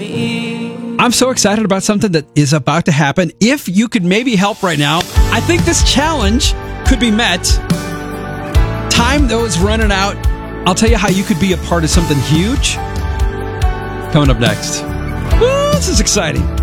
I'm so excited about something that is about to happen. If you could maybe help right now, I think this challenge could be met. Time, though, is running out. I'll tell you how you could be a part of something huge. Coming up next. Woo, this is exciting.